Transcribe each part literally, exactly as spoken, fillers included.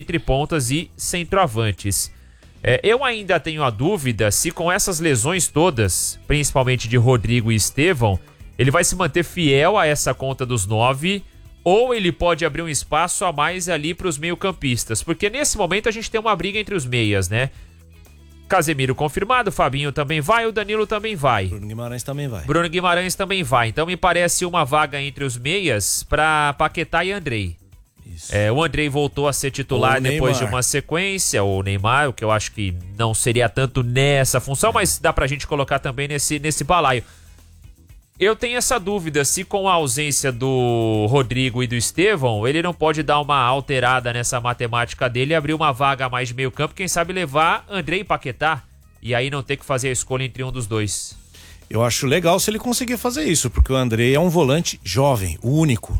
entre pontas e centroavantes. É, eu ainda tenho a dúvida se com essas lesões todas, principalmente de Rodrigo e Estevão, ele vai se manter fiel a essa conta dos nove, ou ele pode abrir um espaço a mais ali para os meio-campistas, porque nesse momento a gente tem uma briga entre os meias, né? Casemiro confirmado, Fabinho também vai, o Danilo também vai. Bruno Guimarães também vai. Bruno Guimarães também vai. Então me parece uma vaga entre os meias para Paquetá e Andrei. Isso. É, o Andrei voltou a ser titular depois de uma sequência, o Neymar, o que eu acho que não seria tanto nessa função, mas dá pra gente colocar também nesse, nesse balaio. Eu tenho essa dúvida se com a ausência do Rodrigo e do Estevão, ele não pode dar uma alterada nessa matemática dele e abrir uma vaga a mais de meio campo, quem sabe levar Andrei e Paquetá, e aí não ter que fazer a escolha entre um dos dois. Eu acho legal se ele conseguir fazer isso, porque o Andrei é um volante jovem, o único,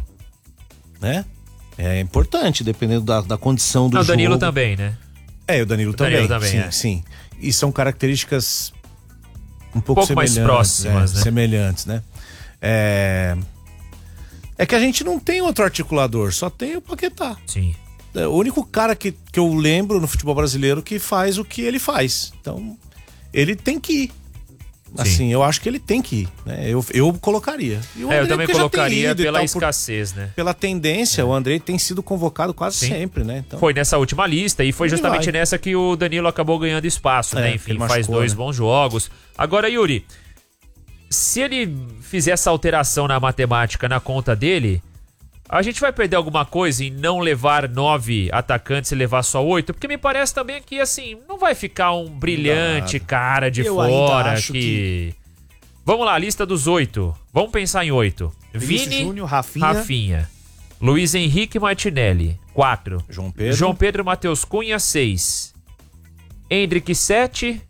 né? É importante, dependendo da, da condição do jogo. O Danilo jogo. também, né? É, o Danilo o também, Danilo também sim, é. sim. E são características um pouco, um pouco mais próximas, é, né? Semelhantes, né? É... é que a gente não tem outro articulador, só tem o Paquetá. Sim. É o único cara que, que eu lembro no futebol brasileiro que faz o que ele faz. Então, ele tem que ir. Assim, Sim. eu acho que ele tem que ir, né? Eu, eu colocaria. E o é, Andrei, eu também colocaria pela tal, escassez, por, né? Pela tendência, é. o Andrei tem sido convocado quase Sim. sempre, né? Então, foi nessa última lista e foi justamente vai. nessa que o Danilo acabou ganhando espaço, é, né? Enfim, machucou, faz dois né? bons jogos. Agora, Yuri, se ele fizer essa alteração na matemática na conta dele, a gente vai perder alguma coisa em não levar nove atacantes e levar só oito? Porque me parece também que, assim, não vai ficar um brilhante cara de Eu fora acho que... que... Vamos lá, lista dos oito. Vamos pensar em oito. Vini, Júnior, Rafinha. Rafinha. Luiz Henrique Martinelli, quatro. João Pedro. João Pedro Matheus Cunha, seis. Hendrick, sete.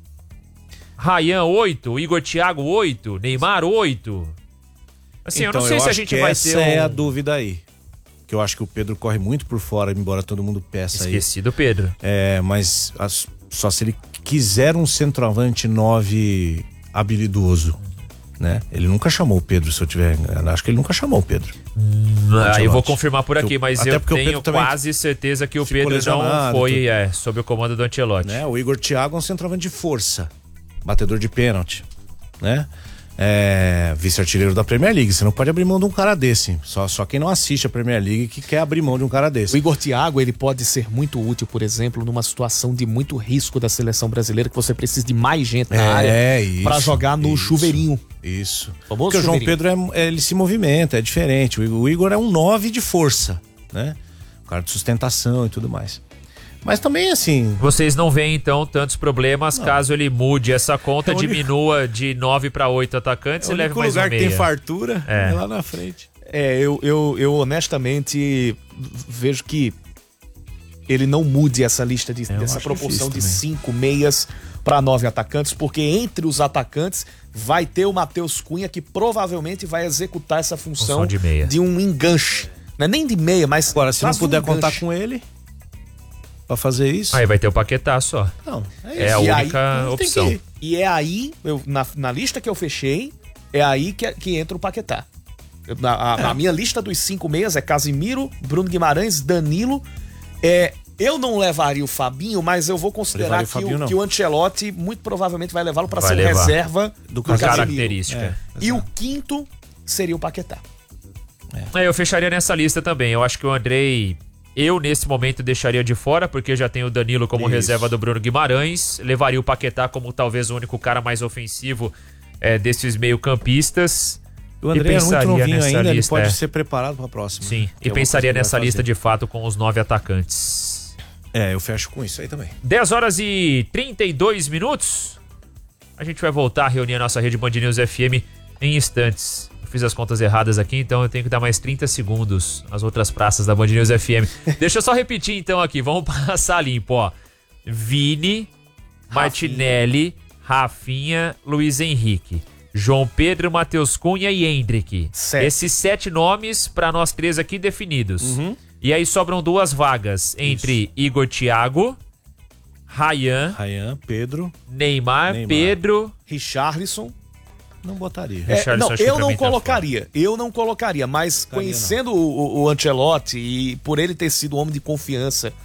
Ryan, oito. Igor Thiago, oito. Neymar, oito. Assim, então, eu não sei eu se a acho gente que vai essa ter um... é a dúvida aí. Que eu acho que o Pedro corre muito por fora, embora todo mundo peça aí. Esqueci do Pedro. É, mas as, só se ele quiser um centroavante nove habilidoso, né? Ele nunca chamou o Pedro, se eu tiver... Acho que ele nunca chamou o Pedro. Hum, ah, eu vou confirmar por aqui, eu, mas eu tenho quase certeza que o Pedro não foi é, sob o comando do Ancelotti. Né? O Igor Thiago é um centroavante de força, batedor de pênalti, né? É, vice-artilheiro da Premier League. Você não pode abrir mão de um cara desse. Só, só quem não assiste a Premier League que quer abrir mão de um cara desse. O Igor Thiago, ele pode ser muito útil, por exemplo, numa situação de muito risco da seleção brasileira, que você precisa de mais gente na é, área para jogar no isso, chuveirinho. Isso. Famoso Porque chuveirinho. o João Pedro é, ele se movimenta, é diferente. O Igor é um nove de força, né? Um cara de sustentação e tudo mais. Mas também, assim... Vocês não veem, então, tantos problemas não. caso ele mude essa conta, é único... diminua de nove para oito atacantes é e leve mais um meia. O único lugar que tem fartura é, é lá na frente. É, eu, eu, eu honestamente vejo que ele não mude essa lista de, é, dessa proporção de cinco meias para nove atacantes, porque entre os atacantes vai ter o Matheus Cunha, que provavelmente vai executar essa função, função de, meia. de um enganche. Não é nem de meia, mas... Agora, se não puder um contar com ele... Pra fazer isso. Aí vai ter o Paquetá só. Não, é, é a e única aí, opção. E é aí, eu, na, na lista que eu fechei, é aí que, que entra o Paquetá. Eu, na, a, é. na minha lista dos cinco meias é Casemiro, Bruno Guimarães, Danilo. É, eu não levaria o Fabinho, mas eu vou considerar que o, o, que o Ancelotti muito provavelmente vai levá-lo para ser levar. reserva do, do característica. É, e o quinto seria o Paquetá. É. É, eu fecharia nessa lista também. Eu acho que o Andrei... Eu, nesse momento, deixaria de fora, porque já tenho o Danilo como Isso. reserva do Bruno Guimarães. Levaria o Paquetá como talvez o único cara mais ofensivo é, desses meio-campistas. O André é muito novinho ainda, lista, ele pode é. ser preparado para a próxima. Sim, e pensaria nessa lista de fato com os nove atacantes. É, eu fecho com isso aí também. dez horas e trinta e dois minutos. A gente vai voltar a reunir a nossa rede Band News F M em instantes. Fiz as contas erradas aqui, então eu tenho que dar mais trinta segundos às outras praças da Band News F M. Deixa eu só repetir então aqui, vamos passar limpo, ó. Vini, Martinelli, Rafinha, Luiz Henrique, João Pedro, Matheus Cunha e Hendrick. Sete. Esses sete nomes para nós três aqui definidos. Uhum. E aí sobram duas vagas entre Isso. Igor Thiago, Ryan, Ryan, Pedro, Neymar, Neymar. Pedro, Richarlison. Não botaria. É, não, eu não colocaria. Eu não colocaria, mas Caria conhecendo o, o Ancelotti e por ele ter sido um homem de confiança